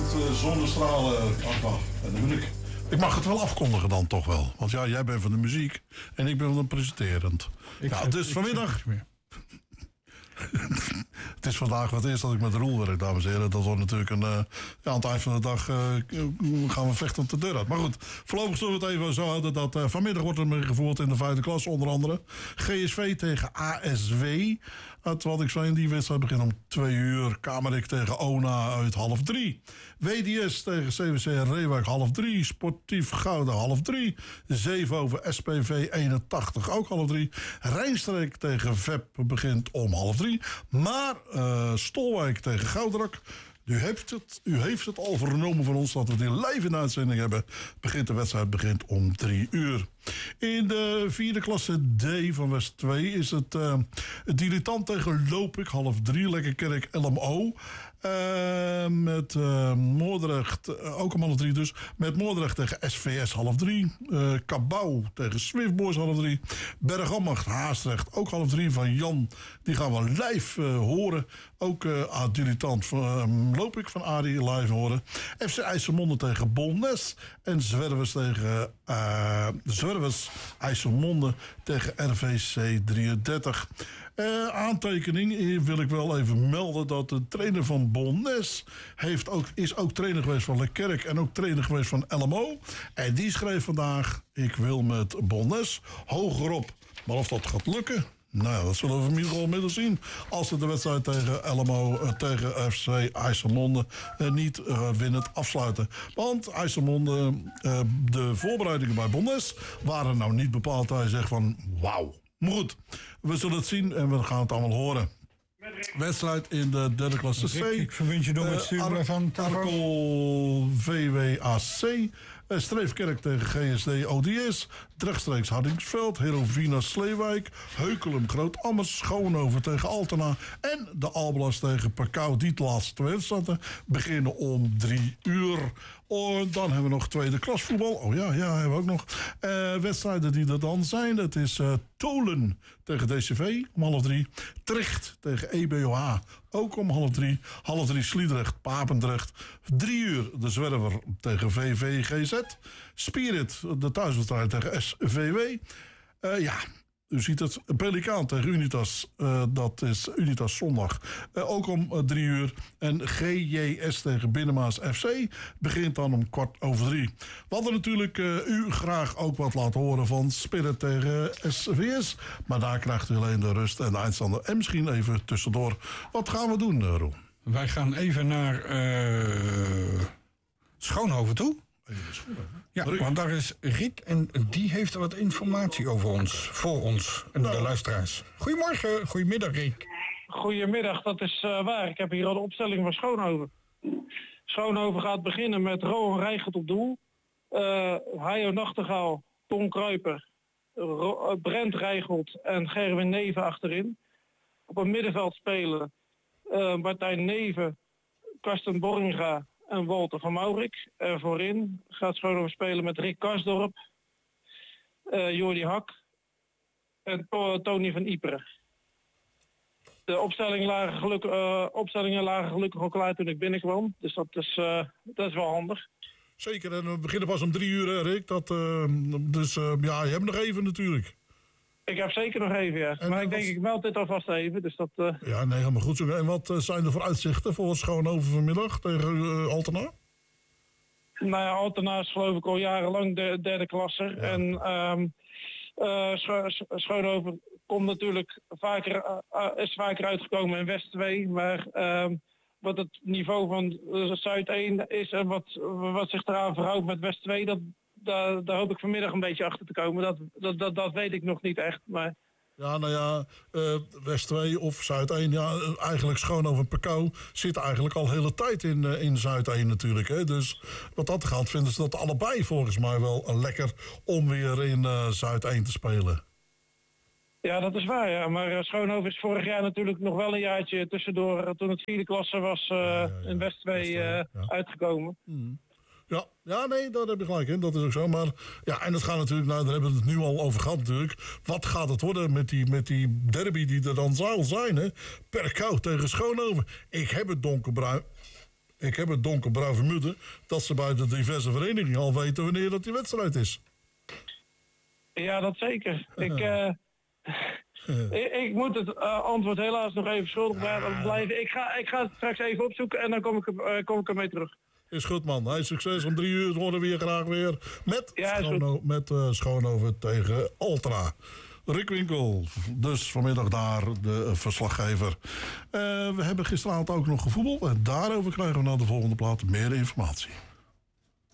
Zonnestralen, Akba. En dan ben ik. Ik mag het wel afkondigen dan toch wel. Want ja, jij bent van de muziek en ik ben van de presenterend. Dus vanmiddag... Het is vandaag wat eerst dat ik met Roel werk, dames en heren. Dat wordt natuurlijk aan het eind van de dag gaan we vechten te deur uit. Maar goed, voorlopig zullen we het even zo houden dat vanmiddag wordt er mee gevoerd in de 5e klas. Onder andere GSV tegen ASW. Uit wat ik zei, die wedstrijd begint om 2 uur. Kamerik tegen ONA uit 2:30. WDS tegen CWC Reewijk 2:30. Sportief Gouda 2:30. Zevenhoven SPV 81 ook 2:30. Rijnstreek tegen VEP begint om 2:30. Maar Stolwijk tegen Goudrak. U heeft het al vernomen van ons dat we die live in uitzending hebben. De wedstrijd begint om 3 uur. In de 4e klasse D van West 2 is het Dilettant tegen Lopik 2:30. Lekkerkerk LMO. Met Moordrecht, ook om 2:30 dus. Met Moordrecht tegen SVS 2:30. Cabau tegen Swiftboys 2:30. Bergammacht Haastrecht ook 2:30 van Jan. Die gaan we live horen. Ook Dilettant Lopik van Arie live horen. FC IJsselmonde tegen Bolnes. En Zwervers tegen IJsselmonde tegen RVC 33. Aantekening wil ik wel even melden dat de trainer van Bolnes is ook trainer geweest van Lekkerk en ook trainer geweest van LMO. En die schreef vandaag: ik wil met Bolnes hogerop. Maar of dat gaat lukken, nou, dat zullen we in ieder geval middels zien. Als ze de wedstrijd tegen LMO, tegen FC IJsselmonde niet winnend afsluiten. Want IJsselmonde, de voorbereidingen bij Bolnes waren nou niet bepaald. Hij zegt van wauw. Maar goed, we zullen het zien en we gaan het allemaal horen. Wedstrijd in de 3e klasse C. Ik verwens je door het sturen van Arkel VWAC. Streefkerk tegen GSD ODS. Rechtstreeks Hardingsveld. Herovina Sleewijk. Heukelum Groot-Ammers. Schoonhoven tegen Altena. En de Alblas tegen Pakau. Die laatste 2 wedstrijden beginnen om 3 uur. Dan hebben we nog 2e klasvoetbal. Oh ja, hebben we ook nog. Wedstrijden die er dan zijn. Het is Tolen tegen DCV om 2:30. Tricht tegen EBOH. Ook om 2:30. 2:30 Sliedrecht, Papendrecht. 3 uur de Zwerver tegen VVGZ. Spirit, de thuiswedstrijd tegen SVW. U ziet het, Pelikaan tegen Unitas. Dat is Unitas zondag. Ook om 3 uur. En GJS tegen Binnenmaas FC begint dan om 2:15. We hadden natuurlijk u graag ook wat laten horen van Spirit tegen SVS. Maar daar krijgt u alleen de rust en de eindstander. En misschien even tussendoor. Wat gaan we doen, Roel? Wij gaan even naar Schoonhoven toe. Ja, want daar is Rick en die heeft wat informatie over ons, voor ons en de luisteraars. Goedemorgen, goedemiddag Rick. Goedemiddag, dat is waar. Ik heb hier al de opstelling van Schoonhoven. Schoonhoven gaat beginnen met Rowan Rijgert op doel. Hajo Nachtegaal, Tom Kruiper, Brent Rijgelt en Gerwin Neven achterin. Op het middenveld spelen Martijn Neven, Karsten Borringa en Walter van Maurik. Voorin gaat Schoonhoven spelen met Rick Karsdorp, Jordi Hak en Tony van Iperen. De opstellingen lagen gelukkig al klaar toen ik binnenkwam. Dus dat is wel handig. Zeker, en we beginnen pas om 3 uur, Rick. Je hebt nog even natuurlijk. Ik heb zeker nog even, ja. Maar ik denk, ik meld dit alvast even. Dus dat, Ja, nee, helemaal goed. En wat zijn de vooruitzichten voor Schoonhoven vanmiddag tegen Altena? Nou ja, Altena is geloof ik al jarenlang de 3e klasser. Ja. En Schoonhoven komt natuurlijk is vaker uitgekomen in West 2. Maar wat het niveau van Zuid 1 is en wat zich eraan verhoudt met West 2... Daar hoop ik vanmiddag een beetje achter te komen. Dat weet ik nog niet echt. Maar... Ja, nou ja, West 2 of Zuid 1, ja, eigenlijk Schoonhoven en Pakau zitten eigenlijk al de hele tijd in Zuid 1 natuurlijk. Hè? Dus wat dat gaat, vinden ze dat allebei volgens mij wel lekker om weer in Zuid 1 te spelen. Ja, dat is waar, ja. Maar Schoonhoven is vorig jaar natuurlijk nog wel een jaartje tussendoor, toen het 4e klasse was, in West 2 uitgekomen. Ja, nee, daar heb je gelijk in. Dat is ook zo. Maar ja, en het gaat natuurlijk, daar hebben we het nu al over gehad natuurlijk. Wat gaat het worden met die derby die er dan zal zijn, hè? Perkau tegen Schoonhoven. Ik heb het donkerbruin. Ik heb het donkerbruin vermoeden dat ze bij de diverse verenigingen al weten wanneer dat die wedstrijd is. Ja, dat zeker. Ik moet het antwoord helaas nog even schuldig blijven. Ik ga het straks even opzoeken en dan kom ik ermee terug. Is goed, man. Hey, succes. Om 3 uur worden we hier graag weer met Schoonhoven tegen Ultra. Rick Winkel, dus vanmiddag daar, de verslaggever. We hebben gisteravond ook nog gevoetbald. En daarover krijgen we naar de volgende plaat meer informatie.